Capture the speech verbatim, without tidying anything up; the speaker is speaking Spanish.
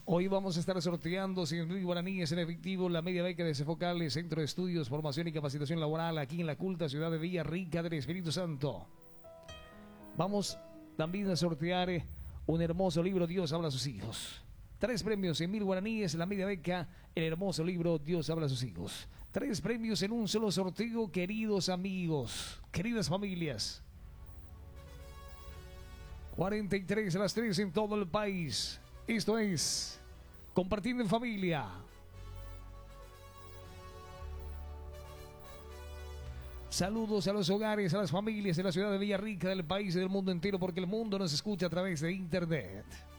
Hoy vamos a estar sorteando cien mil guaraníes en efectivo, la media beca de Cefocales, Centro de Estudios, Formación y Capacitación Laboral, aquí en la culta ciudad de Villarrica del Espíritu Santo. Vamos también a sortear un hermoso libro, Dios habla a sus hijos. Tres premios, cien mil guaraníes, la media beca, el hermoso libro, Dios habla a sus hijos. Tres premios en un solo sorteo, queridos amigos, queridas familias. cuarenta y tres a las tres en todo el país. Esto es Compartiendo en Familia. Saludos a los hogares, a las familias de la ciudad de Villarrica, del país y del mundo entero, porque el mundo nos escucha a través de internet.